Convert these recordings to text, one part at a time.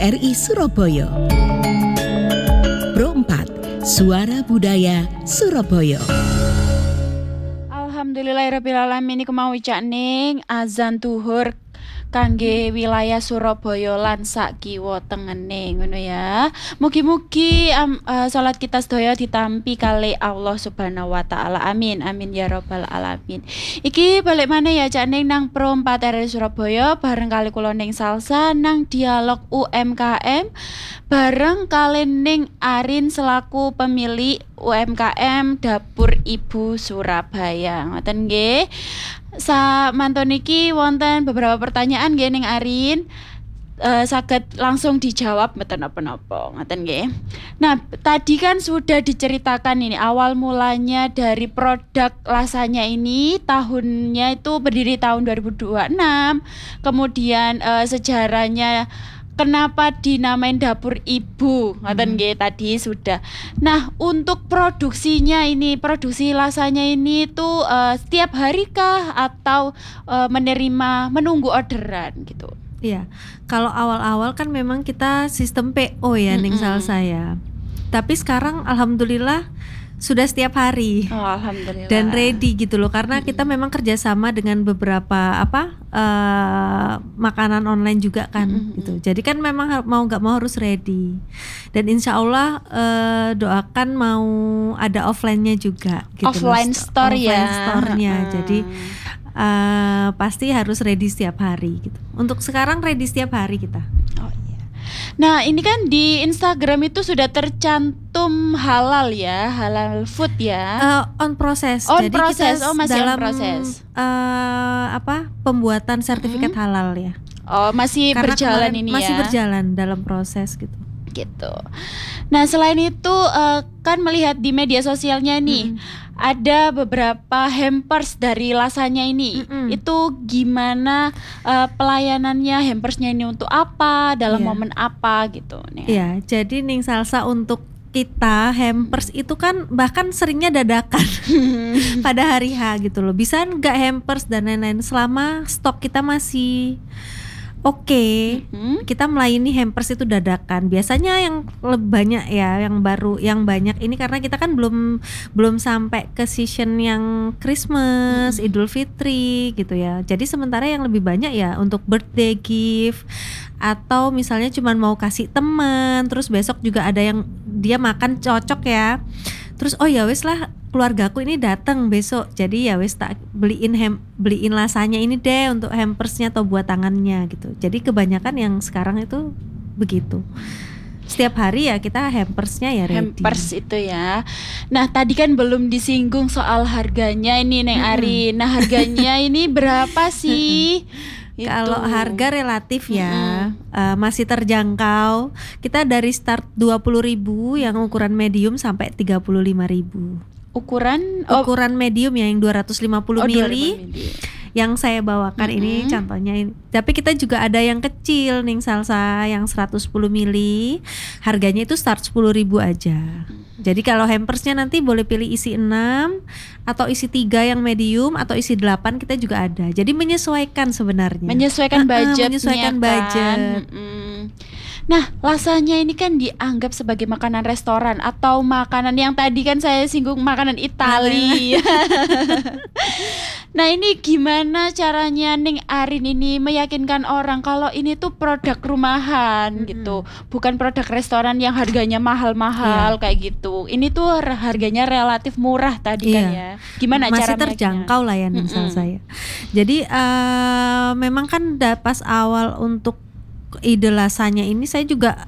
RRI Surabaya. Pro 4, Suara Budaya Surabaya. Alhamdulillahirrabbilalamin, iku mau wicakning azan zuhur kangge wilayah Surabaya lan sak kiwa tengene ngono ya. Mugi-mugi salat kita sedaya ditampi kali Allah Subhanahu wa taala. Amin. Amin ya rabbal alamin. Iki balik maneh ya cakning nang Pro 4 RRI Surabaya bareng kali kula ning Salsa nang dialog UMKM bareng kali ning Arin selaku pemilik UMKM Dapur Ibu Surabaya. Ngoten nggih. Mantun iki wonten beberapa pertanyaan nggih ning Arin. Saged langsung dijawab mboten napa-napa, ngoten nggih. Nah, tadi kan sudah diceritakan ini awal mulanya dari produk lasanya ini tahunnya itu berdiri tahun 2026. Kemudian sejarahnya kenapa dinamain Dapur Ibu, ngoten nggih tadi sudah. Nah, untuk produksinya ini, produksi lasanya ini tuh setiap hari kah atau menunggu orderan gitu? Iya, kalau awal-awal kan memang kita sistem PO ya ning Salsa ya. Tapi sekarang alhamdulillah sudah setiap hari. Oh, alhamdulillah. Dan ready gitu loh, karena kita memang kerjasama dengan beberapa makanan online juga kan gitu. Jadi kan memang mau nggak mau harus ready. Dan insya Allah doakan mau ada offline-nya juga gitu. Offline loh. store ya. Offline store-nya. Jadi pasti harus ready setiap hari gitu. Untuk sekarang ready setiap hari kita. Oh iya. Nah, ini kan di Instagram itu sudah tercantum halal ya, halal food ya. On process. On Jadi proses. kita Masih dalam on proses. Pembuatan sertifikat halal ya. Oh, masih Karena berjalan kemarin ini masih ya. berjalan dalam proses gitu. Gitu. Nah, selain itu kan melihat di media sosialnya nih ada beberapa hampers dari lasanya ini. Itu gimana pelayanannya, hampersnya ini untuk apa, dalam momen apa gitu nih. Iya, jadi ning Salsa untuk kita hampers itu kan bahkan seringnya dadakan pada hari H gitu loh. Bisa nggak hampers dan lain-lain selama stok kita masih Oke, kita melayani hampers itu dadakan. Biasanya yang lebih banyak ya, yang baru, yang banyak ini karena kita kan belum sampai ke season yang Christmas, Idul Fitri gitu ya. Jadi sementara yang lebih banyak ya untuk birthday gift atau misalnya cuman mau kasih teman, terus besok juga ada yang dia makan cocok ya. Terus oh ya wes lah keluargaku ini datang besok, jadi ya wes tak beliin lasanya ini deh untuk hampersnya atau buat tangannya gitu. Jadi kebanyakan yang sekarang itu begitu. Setiap hari ya kita hampersnya ya ready. Hampers itu ya. Nah, tadi kan belum disinggung soal harganya ini Neng Ari. Nah, harganya ini berapa sih? Kalau harga relatif ya masih terjangkau. Kita dari start 20.000 yang ukuran medium sampai 35.000. Ukuran medium ya yang 250 mili. Yang saya bawakan ini contohnya ini. Tapi kita juga ada yang kecil nih Salsa yang 110 mili. Harganya itu start 10.000 aja. Jadi kalau hampersnya nanti boleh pilih isi 6 atau isi 3 yang medium atau isi 8 kita juga ada. Jadi menyesuaikan sebenarnya. Menyesuaikan budgetnya. Menyesuaikan budget. Nah, lasanya ini kan dianggap sebagai makanan restoran atau makanan yang tadi kan saya singgung makanan Itali. Nah, ini gimana caranya Ning Arin ini meyakinkan orang kalau ini tuh produk rumahan gitu, bukan produk restoran yang harganya mahal-mahal kayak gitu. Ini tuh harganya relatif murah tadi kan ya. Gimana masih cara terjangkau lah ya nih saya. Jadi memang kan pas awal untuk ide lasanya ini saya juga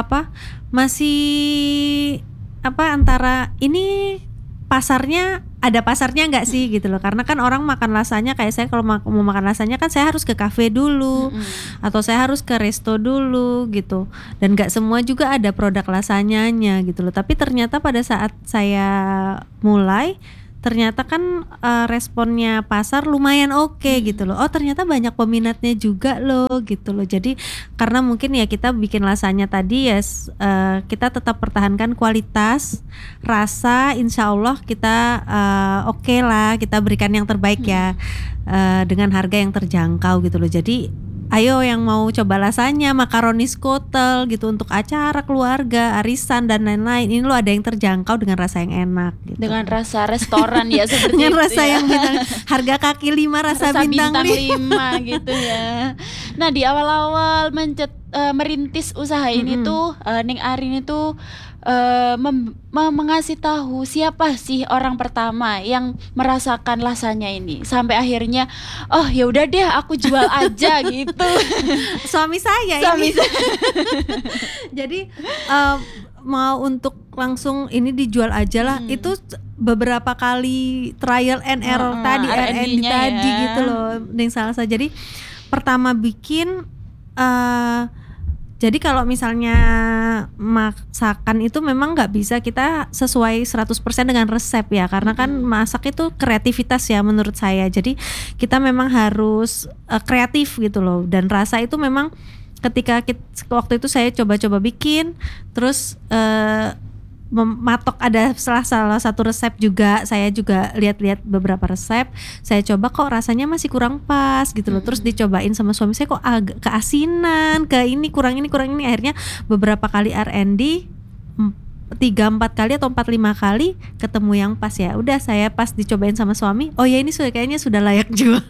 masih antara ini pasarnya ada pasarnya nggak sih gitu loh, karena kan orang makan lasanya kayak saya kalau mau makan lasanya kan saya harus ke kafe dulu atau saya harus ke resto dulu gitu, dan nggak semua juga ada produk lasanyanya gitu loh. Tapi ternyata pada saat saya mulai ternyata kan responnya pasar lumayan oke gitu loh. Oh ternyata banyak peminatnya juga loh gitu loh. Jadi karena mungkin ya kita bikin lasanya tadi ya kita tetap pertahankan kualitas, rasa, insya Allah kita oke lah, kita berikan yang terbaik ya dengan harga yang terjangkau gitu loh. Jadi ayo yang mau coba rasanya makaroni skotel gitu untuk acara keluarga, arisan dan lain-lain. Ini lo ada yang terjangkau dengan rasa yang enak gitu. Dengan rasa restoran ya seperti Dengan itu rasa ya. yang bintang, harga kaki 5 rasa bintang 5 gitu ya. Nah, di awal-awal merintis usaha ini tuh Ning Arin itu mengasih tahu siapa sih orang pertama yang merasakan rasanya ini sampai akhirnya oh ya udah deh aku jual aja gitu. Suami saya Suami ini. Jadi mau untuk langsung ini dijual aja lah. Itu beberapa kali trial and error tadi R&D tadi ya. gitu loh Ning Salsa. Jadi pertama bikin jadi kalau misalnya masakan itu memang nggak bisa kita sesuai 100% dengan resep ya, karena kan masak itu kreativitas ya menurut saya. Jadi kita memang harus kreatif gitu loh, dan rasa itu memang ketika waktu itu saya coba-coba bikin, terus mematok ada salah satu resep juga, saya juga lihat-lihat beberapa resep, saya coba kok rasanya masih kurang pas gitu loh. Terus dicobain sama suami saya kok agak keasinan, ke ini kurang ini, akhirnya beberapa kali R&D 3-4 kali atau 4-5 kali ketemu yang pas ya. Udah saya pas dicobain sama suami, oh ya ini kayaknya sudah layak jual.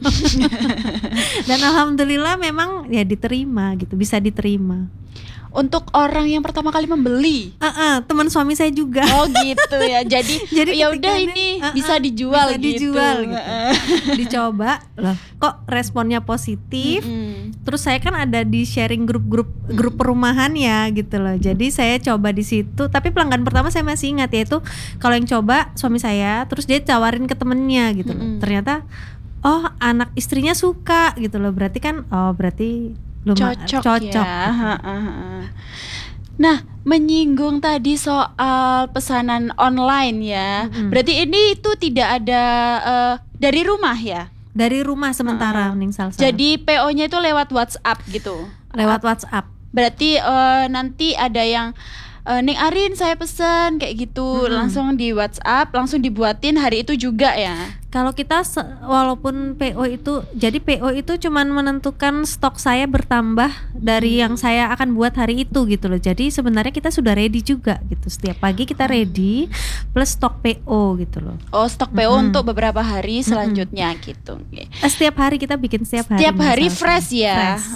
Dan alhamdulillah memang ya diterima gitu, bisa diterima. Untuk orang yang pertama kali membeli. Teman suami saya juga. Oh gitu ya. Jadi ya udah ini bisa dijual gitu. Dicoba loh, kok responnya positif. Terus saya kan ada di sharing grup perumahan ya gitu loh. Jadi saya coba di situ, tapi pelanggan pertama saya masih ingat, yaitu kalau yang coba suami saya, terus dia tawarin ke temennya gitu loh. Ternyata oh anak istrinya suka gitu loh. Berarti kan berarti cocok ya. Nah, menyinggung tadi soal pesanan online ya. Berarti ini itu tidak ada dari rumah ya? Dari rumah sementara Ning Salsa. Jadi PO-nya itu lewat WhatsApp gitu. Lewat WhatsApp. Berarti nanti ada yang Ning Arin saya pesen kayak gitu, langsung di WhatsApp, langsung dibuatin hari itu juga ya. Kalau kita walaupun PO itu, jadi PO itu cuman menentukan stok saya bertambah dari yang saya akan buat hari itu gitu loh. Jadi sebenarnya kita sudah ready juga gitu. Setiap pagi kita ready plus stok PO gitu loh. Oh, stok PO untuk beberapa hari selanjutnya gitu. Setiap hari kita bikin setiap hari. Setiap hari fresh ya. Fresh.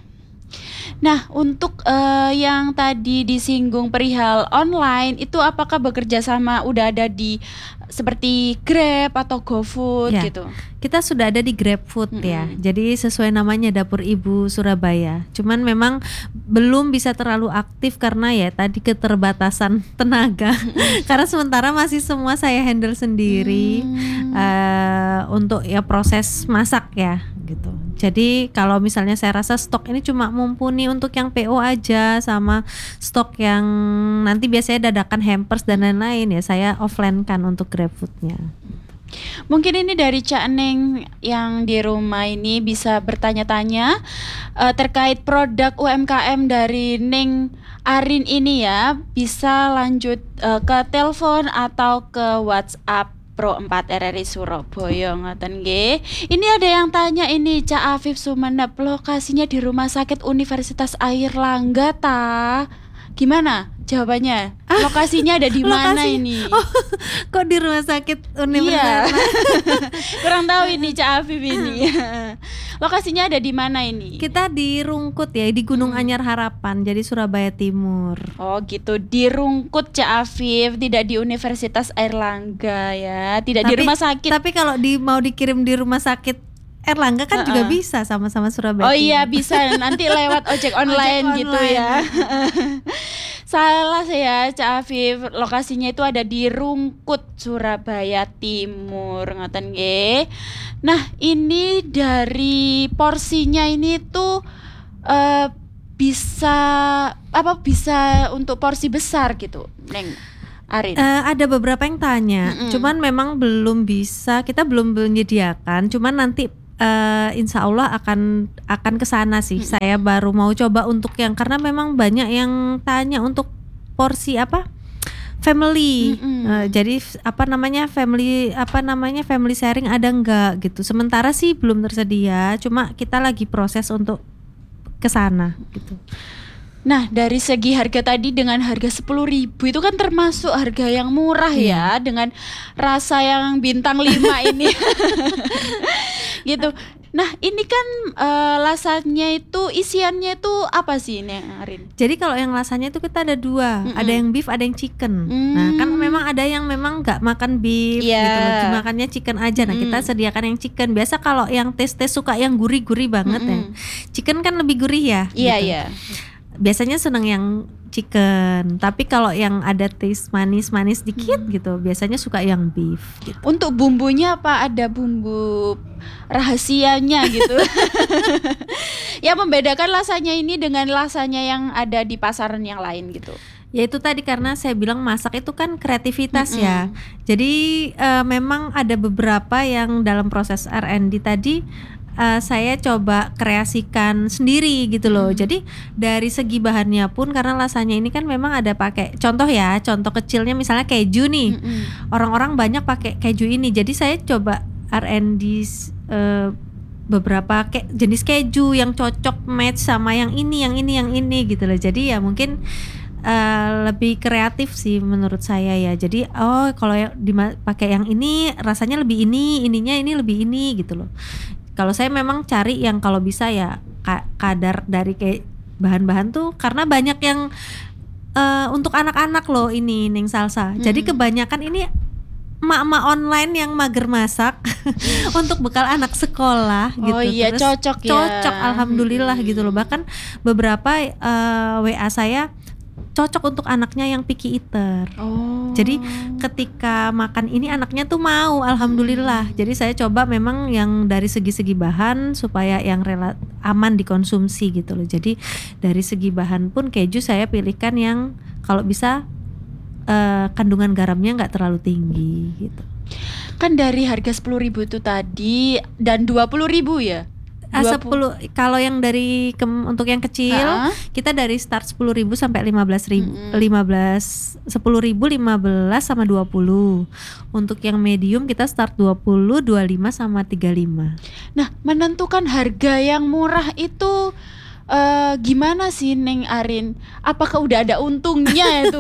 Nah, untuk yang tadi disinggung perihal online itu apakah bekerja sama udah ada di seperti Grab atau GoFood ya, gitu? Kita sudah ada di GrabFood ya. Jadi sesuai namanya Dapur Ibu Surabaya. Cuman memang belum bisa terlalu aktif karena ya tadi keterbatasan tenaga. Karena sementara masih semua saya handle sendiri untuk ya proses masak ya gitu. Jadi kalau misalnya saya rasa stok ini cuma mumpuni untuk yang PO aja, sama stok yang nanti biasanya dadakan hampers dan lain-lain ya saya offline kan untuk GrabFood-nya. Mungkin ini dari Cak Neng yang di rumah ini bisa bertanya-tanya terkait produk UMKM dari Neng Arin ini ya, bisa lanjut ke telepon atau ke WhatsApp Pro 4 RRI Surabaya ngoten nggih. Ini ada yang tanya ini Cak Afif Sumenep, lokasinya di Rumah Sakit Universitas Airlangga ta. Gimana jawabannya? Lokasinya ada di mana ini? Oh, kok di Rumah Sakit Universitas? Iya. Kurang tahu ini Cak Afif ini. Lokasinya ada di mana ini? Kita di Rungkut ya, di Gunung Anyar Harapan, jadi Surabaya Timur. Oh gitu, di Rungkut Cak Afif, tidak di Universitas Airlangga ya, tidak di rumah sakit. Tapi kalau mau dikirim di Rumah Sakit Erlangga kan juga bisa, sama-sama Surabaya. Oh iya bisa, nanti lewat ojek online gitu ya. Salah saya Cak Afif, lokasinya itu ada di Rungkut Surabaya Timur ngoten nggih. Nah, ini dari porsinya ini tuh bisa untuk porsi besar gitu, Neng Arin. Ada beberapa yang tanya, cuman memang belum bisa, kita belum menyediakan, cuman nanti insya Allah akan kesana sih. Saya baru mau coba untuk yang, karena memang banyak yang tanya untuk porsi family. Jadi family sharing ada enggak gitu. Sementara sih belum tersedia, cuma kita lagi proses untuk ke sana gitu. Nah, dari segi harga tadi dengan harga 10.000 itu kan termasuk harga yang murah ya, dengan rasa yang bintang 5 ini. Gitu. Nah, ini kan lasanya itu isiannya itu apa sih ini, Arin? Jadi kalau yang lasanya itu kita ada dua, ada yang beef, ada yang chicken. Nah, kan memang ada yang memang nggak makan beef gitu loh, makannya chicken aja. Nah, kita sediakan yang chicken. Biasa kalau yang tes suka yang gurih-gurih banget ya. Chicken kan lebih gurih ya. Iya, gitu. iya. Biasanya seneng yang chicken, tapi kalau yang ada taste manis-manis dikit gitu, biasanya suka yang beef gitu. Untuk bumbunya apa, ada bumbu rahasianya gitu? Yang membedakan lasanya ini dengan lasanya yang ada di pasaran yang lain gitu. Ya itu tadi karena saya bilang masak itu kan kreativitas ya. Jadi memang ada beberapa yang dalam proses R&D tadi saya coba kreasikan sendiri gitu loh. Jadi dari segi bahannya pun, karena lasanya ini kan memang ada pakai, contoh kecilnya misalnya keju nih. Orang-orang banyak pakai keju ini. Jadi saya coba R&D beberapa jenis keju yang cocok match sama yang ini gitu loh. Jadi ya mungkin lebih kreatif sih menurut saya ya. Jadi kalau pakai yang ini rasanya lebih ininya ini lebih ini gitu loh. Kalau saya memang cari yang kalau bisa ya kadar dari kayak bahan-bahan tuh, karena banyak yang untuk anak-anak loh ini Neng Salsa. Jadi kebanyakan ini emak-emak online yang mager masak untuk bekal anak sekolah gitu. Oh iya, terus cocok ya. Cocok, alhamdulillah gitu loh. Bahkan beberapa WA saya cocok untuk anaknya yang picky eater. Jadi ketika makan ini anaknya tuh mau, alhamdulillah. Jadi saya coba memang yang dari segi bahan supaya yang aman dikonsumsi gitu loh. Jadi dari segi bahan pun keju saya pilihkan yang kalau bisa kandungan garamnya nggak terlalu tinggi gitu. Kan dari harga 10.000 itu tadi dan 20.000 ya? 10 kalau yang dari untuk yang kecil kita dari start 10.000 sampai 15.000, 10.000, 15 sama 20. Untuk yang medium kita start 20, 25 sama 35. Nah, menentukan harga yang murah itu gimana sih Neng Arin? Apakah udah ada untungnya itu?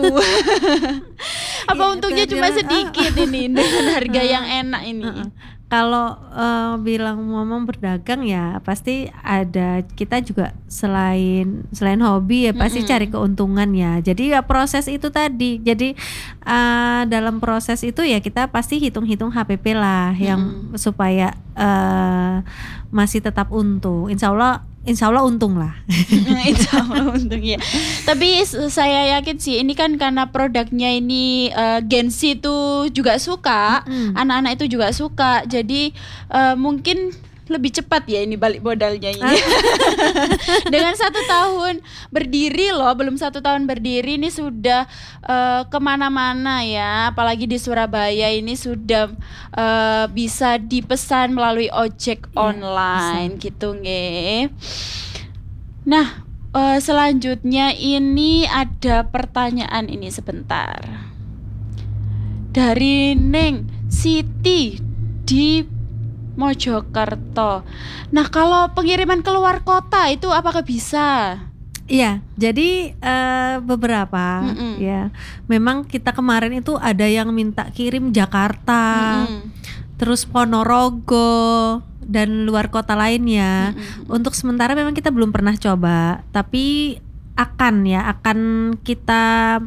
Apa untungnya cuma sedikit ini dengan harga yang enak ini? Kalau bilang mau berdagang ya pasti ada, kita juga selain hobi ya pasti cari keuntungan ya. Jadi ya proses itu tadi. Jadi dalam proses itu ya kita pasti hitung-hitung HPP lah yang supaya masih tetap untung. Insya Allah untung lah. Insya Allah untung ya. Tapi saya yakin sih ini kan karena produknya ini Gen Z itu juga suka, anak-anak itu juga suka. Jadi mungkin lebih cepat ya ini balik modalnya ini. Dengan 1 tahun berdiri loh, belum 1 tahun berdiri ini sudah kemana-mana ya. Apalagi di Surabaya ini sudah bisa dipesan melalui ojek online gitu nge. Nah selanjutnya ini ada pertanyaan ini sebentar dari Neng Siti di Mojokerto. Nah, kalau pengiriman keluar kota itu apakah bisa? Iya, jadi beberapa ya. Memang kita kemarin itu ada yang minta kirim Jakarta, terus Ponorogo dan luar kota lainnya. Untuk sementara memang kita belum pernah coba, tapi akan kita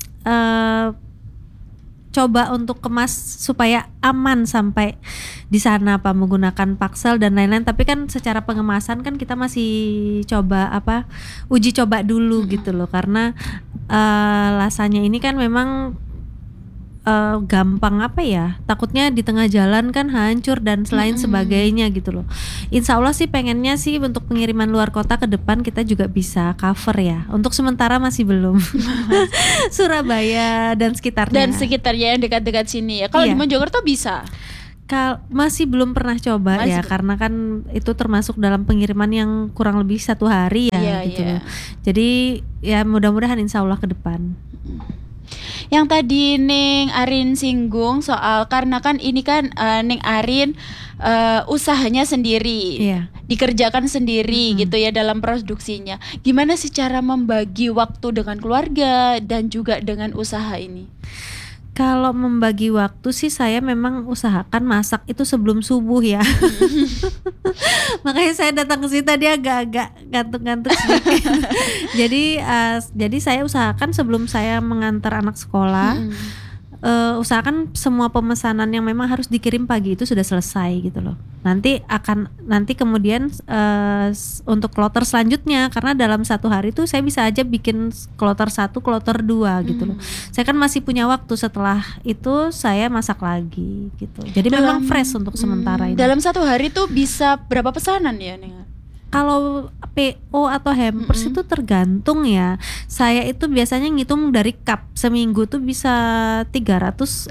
coba untuk kemas supaya aman sampai di sana menggunakan paksel dan lain-lain. Tapi kan secara pengemasan kan kita masih uji coba dulu gitu loh, karena lasanya ini kan memang gampang takutnya di tengah jalan kan hancur dan selain sebagainya gitu loh. Insya Allah sih pengennya sih untuk pengiriman luar kota ke depan kita juga bisa cover ya. Untuk sementara masih belum. Surabaya dan sekitarnya. Dan sekitarnya yang dekat-dekat sini ya. Kalau di Mojokerto bisa? Masih belum pernah coba ya, karena kan itu termasuk dalam pengiriman yang kurang lebih 1 hari ya gitu loh. Jadi ya mudah-mudahan insya Allah ke depan. Yang tadi Neng Arin singgung soal, karena kan ini kan Neng Arin usahanya sendiri. dikerjakan sendiri gitu ya dalam produksinya. Gimana sih cara membagi waktu dengan keluarga dan juga dengan usaha ini? Kalau membagi waktu sih saya memang usahakan masak itu sebelum subuh ya. Makanya saya datang ke sini tadi agak-agak ngantuk-ngantuk sedikit. Jadi saya usahakan sebelum saya mengantar anak sekolah, usahakan semua pemesanan yang memang harus dikirim pagi itu sudah selesai gitu loh. Nanti kemudian untuk kloter selanjutnya, karena dalam satu hari itu saya bisa aja bikin kloter 1, kloter 2 gitu loh. Saya kan masih punya waktu, setelah itu saya masak lagi gitu. Jadi memang fresh untuk sementara ini. Dalam satu hari tuh bisa berapa pesanan ya, Neng? Kalau PO atau hampers itu tergantung ya. Saya itu biasanya ngitung dari cup. Seminggu tuh bisa 300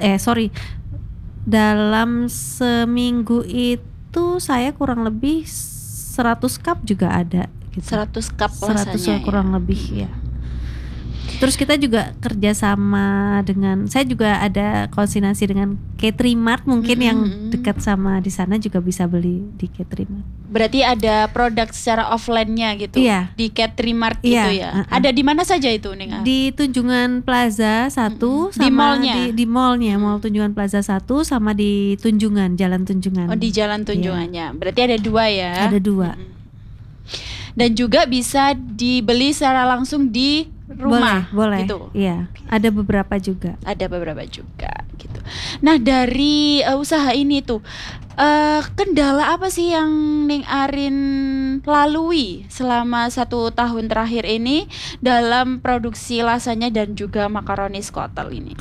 dalam seminggu itu saya kurang lebih 100 cup juga ada gitu. 100 cup 100 rasanya kurang lebih ya. Terus kita juga kerja sama dengan, saya juga ada koordinasi dengan K3Mart mungkin yang dekat sama di sana juga bisa beli di K3Mart. Berarti ada produk secara offline-nya gitu. Iya. Di K3Mart gitu ya. Ada di mana saja itu, Neng? Di Tunjungan Plaza 1 sama di mallnya. Di mallnya, Mall Tunjungan Plaza 1 sama di Tunjungan, Jalan Tunjungan. Oh, di Jalan Tunjungannya. Berarti ada 2 ya. Ada 2. Dan juga bisa dibeli secara langsung di rumah. Boleh. Gitu. Iya, ada beberapa juga. Ada beberapa juga gitu. Nah, dari usaha ini tuh kendala apa sih yang Neng Arin lalui selama 1 tahun terakhir ini dalam produksi lasanya dan juga makaroni skotel ini?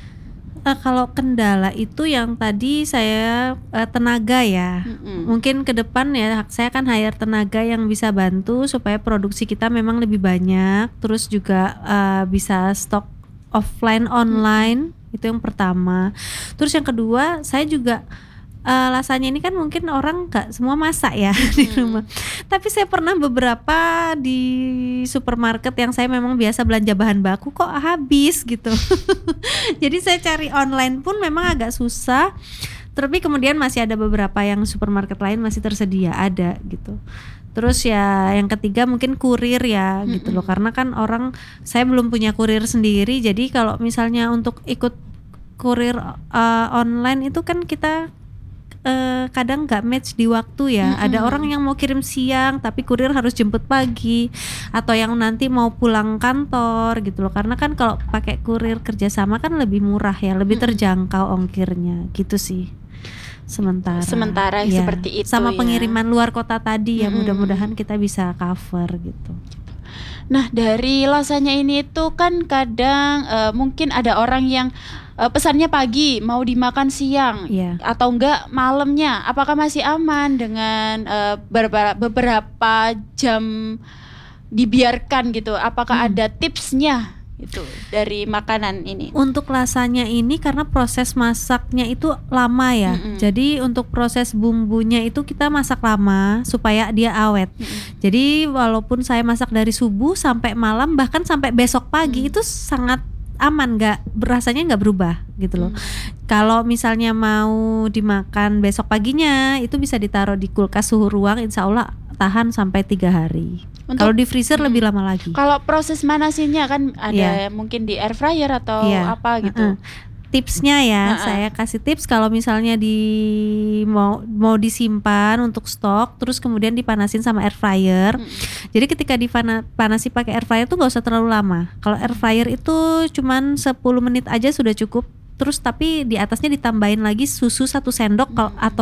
Kalau kendala itu yang tadi saya tenaga ya. Mungkin ke depan ya saya akan hire tenaga yang bisa bantu supaya produksi kita memang lebih banyak. Terus juga bisa stok offline online, itu yang pertama. Terus yang kedua, saya juga lasanya ini kan mungkin orang gak semua masak ya di rumah. Tapi saya pernah beberapa di supermarket yang saya memang biasa belanja bahan baku kok habis gitu. Jadi saya cari online pun memang agak susah. Tapi kemudian masih ada beberapa yang supermarket lain masih tersedia ada gitu. Terus ya yang ketiga mungkin kurir ya gitu loh. Karena kan saya belum punya kurir sendiri. Jadi kalau misalnya untuk ikut kurir online itu kan kita kadang nggak match di waktu ya. Ada orang yang mau kirim siang tapi kurir harus jemput pagi, atau yang nanti mau pulang kantor gitu loh. Karena kan kalau pakai kurir kerjasama kan lebih murah ya, lebih terjangkau ongkirnya gitu sih. Sementara ya, seperti itu sama ya. Pengiriman luar kota tadi ya mudah-mudahan kita bisa cover gitu. Nah, dari lasanya ini tuh kan kadang mungkin ada orang yang pesannya pagi mau dimakan siang atau enggak malamnya. Apakah masih aman dengan beberapa jam dibiarkan gitu? Apakah ada tipsnya itu dari makanan ini? Untuk lasanya ini karena proses masaknya itu lama ya. Jadi untuk proses bumbunya itu kita masak lama supaya dia awet. Jadi walaupun saya masak dari subuh sampai malam bahkan sampai besok pagi itu sangat aman, rasanya nggak berubah gitu loh. Kalau misalnya mau dimakan besok paginya itu bisa ditaruh di kulkas suhu ruang, insya Allah tahan sampai 3 hari. Kalau di freezer lebih lama lagi. Kalau proses manasinnya kan ada mungkin di air fryer atau apa gitu. Tipsnya ya, saya kasih tips kalau misalnya mau disimpan untuk stok, terus kemudian dipanasin sama air fryer. Jadi ketika dipanasi pakai air fryer tuh nggak usah terlalu lama. Kalau air fryer itu cuman 10 menit aja sudah cukup. Terus tapi di atasnya ditambahin lagi susu 1 sendok atau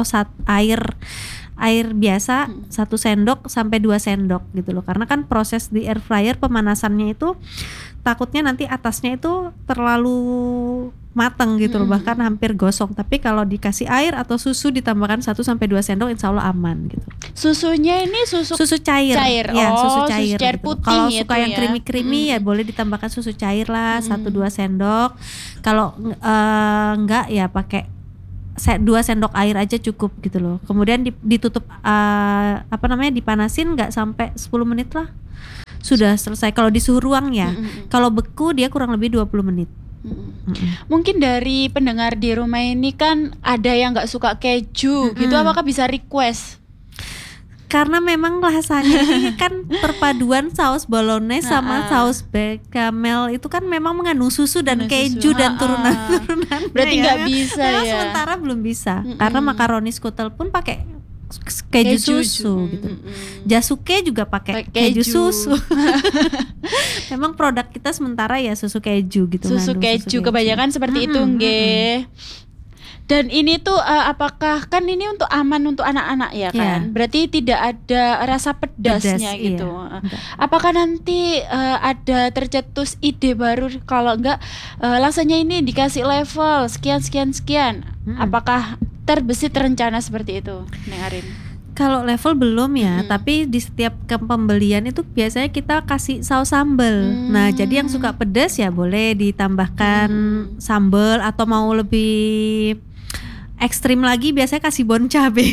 air biasa 1 sendok sampai 2 sendok gitu loh. Karena kan proses di air fryer pemanasannya itu takutnya nanti atasnya itu terlalu mateng gitu loh, bahkan hampir gosong. Tapi kalau dikasih air atau susu ditambahkan 1 sampai 2 sendok insya Allah aman gitu. Susunya ini susu cair. Ya, susu cair gitu. Putih. Kalau suka yang creamy-creamy ya boleh ditambahkan susu cair lah 1-2 sendok. Kalau enggak ya pakai 2 sendok air aja cukup gitu loh. Kemudian ditutup dipanasin nggak sampai 10 menit lah. Sudah selesai kalau di suhu ruang ya. Kalau beku dia kurang lebih 20 menit. Mungkin dari pendengar di rumah ini kan ada yang nggak suka keju gitu, apakah bisa request? Karena memang rasanya ini kan perpaduan saus bolognese sama saus bechamel itu kan memang mengandung susu dan keju dan turunan-turunannya. Berarti nggak bisa memang ya. Sementara belum bisa karena makaroni skutel pun pakai keju susu gitu. Jasuke juga pakai keju susu. Memang produk kita sementara ya susu keju gitu. Susu keju kebanyakan seperti itu nggih. Dan ini tuh apakah kan ini untuk aman untuk anak-anak ya kan? Berarti tidak ada rasa pedasnya gitu. Apakah nanti ada tercetus ide baru kalau enggak laksanya ini dikasih level sekian. Apakah terbesit rencana seperti itu, Neng Arin? Kalau level belum ya, tapi di setiap pembelian itu biasanya kita kasih saus sambal. Nah, jadi yang suka pedas ya boleh ditambahkan sambal atau mau lebih ekstrim lagi biasanya kasih bon cabe.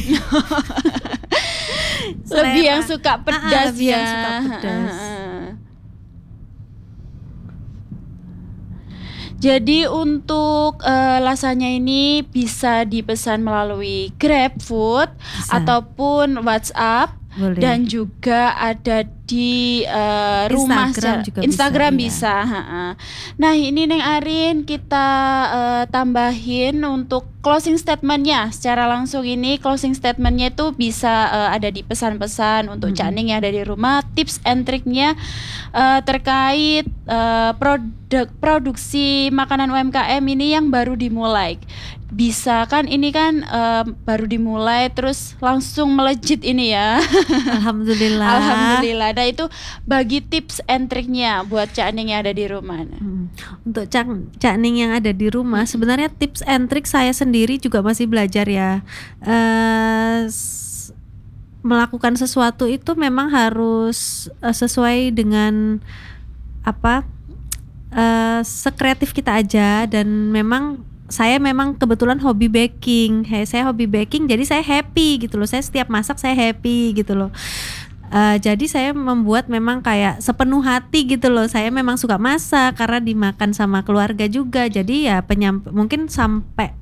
Lebih yang suka pedas lebih ya. yang suka pedas. Jadi untuk lasanya ini bisa dipesan melalui GrabFood ataupun WhatsApp. Boleh. Dan juga ada di rumah Instagram bisa. Nah ini Neng Arin kita tambahin untuk closing statementnya secara langsung. Ini closing statementnya itu bisa ada di pesan-pesan untuk Cak Ning yang ada di rumah, tips and triknya terkait produksi makanan UMKM ini yang baru dimulai. Bisa kan ini kan baru dimulai terus langsung melejit ini ya. Alhamdulillah. Nah itu bagi tips and triknya buat Cak Ning yang ada di rumah. Untuk Cak Ning yang ada di rumah sebenarnya tips and trik saya sendiri juga masih belajar ya. Melakukan sesuatu itu memang harus sesuai dengan sekreatif kita aja. Dan saya memang kebetulan hobi baking. Saya hobi baking jadi saya happy gitu loh. Saya setiap masak saya happy gitu loh. Jadi saya membuat memang kayak sepenuh hati gitu loh. Saya memang suka masak karena dimakan sama keluarga juga. Jadi ya mungkin sampai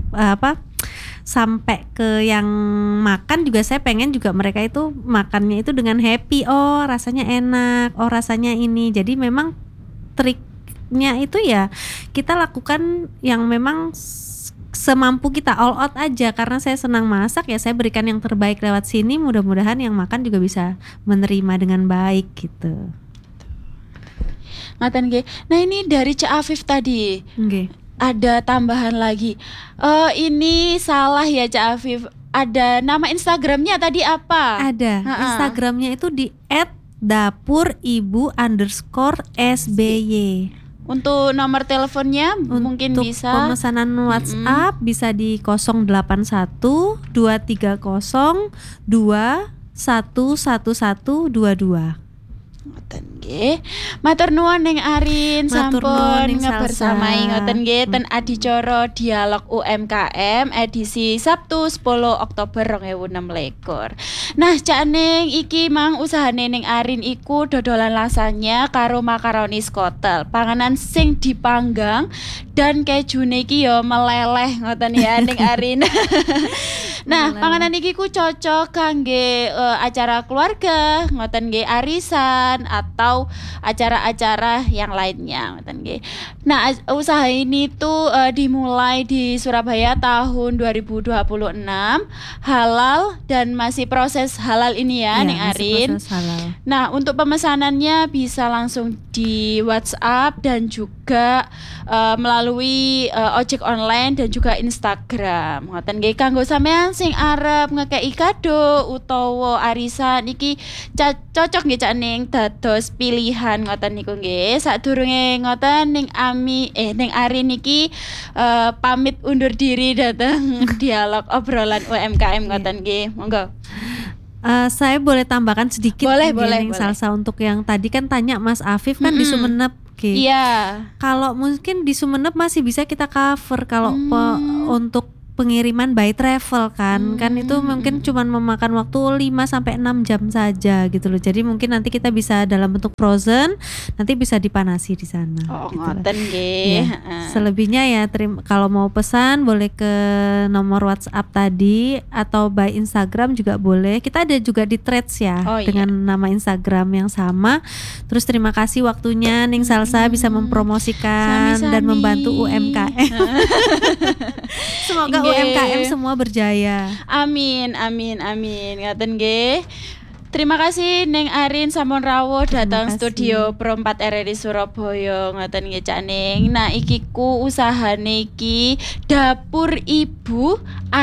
sampai ke yang makan juga saya pengen juga mereka itu makannya itu dengan happy. Oh rasanya enak, oh rasanya ini. Jadi memang triknya itu ya kita lakukan yang memang semampu kita, all out aja. Karena saya senang masak ya saya berikan yang terbaik lewat sini. Mudah-mudahan yang makan juga bisa menerima dengan baik gitu. Ngaten nggih. Nah ini dari Cak Afif tadi. Ada tambahan lagi. Ini salah ya Cak Afif. Ada nama Instagramnya tadi apa? Ada. Instagramnya itu di @dapuribu_sby. Untuk nomor teleponnya mungkin bisa. Untuk pemesanan WhatsApp bisa di 081 230 211122. Ngoten nggih. Matur nuwun Neng Arin sampun ngebersamai ngoten nggih ten adicara Dialog UMKM edisi Sabtu 10 Oktober 2016. Nah, Cak Ning iki mang usahane Neng Arin iku dodolan lasanya karo makaroni skotel. Panganan sing dipanggang dan kejune iki yo meleleh ngoten ya Neng Arin. Nah, panganan iki ku cocok kangge acara keluarga, ngoten nggih, arisan atau acara-acara yang lainnya, ngoten nggih. Nah, usaha ini tuh dimulai di Surabaya tahun 2026, halal dan masih proses halal ini ya, Neng Arin. Nah, untuk pemesanannya bisa langsung di WhatsApp dan juga melalui ojek online dan juga Instagram. Ngoten nggih kanggo sampean sing arep ngekeki kado utawa arisan iki cocok nggih Cak Ning dados pilihan ngoten niku nggih. Sadurunge ngoten Ning Arin iki pamit undur diri dateng Dialog Obrolan UMKM ngoten nggih. Monggo. Saya boleh tambahkan sedikit boleh. Salsa untuk yang tadi kan tanya Mas Afif kan di Sumenep. Iya. Kalau mungkin di Sumenep masih bisa kita cover kalau untuk pengiriman by travel kan itu mungkin cuman memakan waktu 5 sampai 6 jam saja gitu loh. Jadi mungkin nanti kita bisa dalam bentuk frozen, nanti bisa dipanasi di sana. Oh, gitu loh. ngoten nggih. Ya. Selebihnya ya kalau mau pesan boleh ke nomor WhatsApp tadi atau by Instagram juga boleh. Kita ada juga di Threads ya dengan nama Instagram yang sama. Terus terima kasih waktunya Ning Salsa bisa mempromosikan Sami-sami. dan membantu UMKM. Semoga UMKM semua berjaya. Amin. Ngaten nggih. Terima kasih Neng Arin sampun rawuh datang studio Pro 4 RRI Surabaya ngoten nggih Cak Ning. Nah iki ku usahane iki Dapur Ibu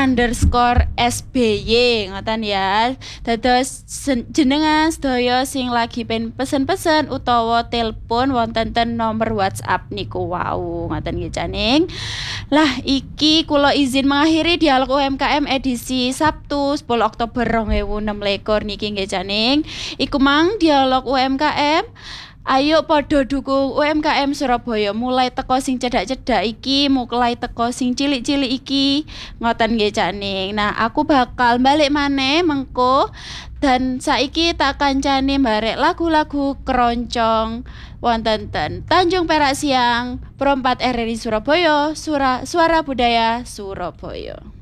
_SBY ngoten ya. Dados jenengan sedaya sing lagi pengen pesen-pesen utawa telepon wonten ten nomor WhatsApp niku wau ngoten nggih Cak Ning. Lah iki kula izin mengakhiri dialog UMKM edisi Sabtu 10 Oktober 2026 niki nggih Cak Ning. Iku mang dialog UMKM. Ayo podo dukung UMKM Surabaya mulai teko sing cedak-cedak iki, mulai teko sing cilik-cilik iki. Ngoten nggih Cak Ning. Nah, aku bakal balik maneh mengko dan saiki tak kancani barek lagu-lagu keroncong wonten ten Tanjung Perak Siang, Pro 4 RRI Surabaya, Suara Budaya Surabaya.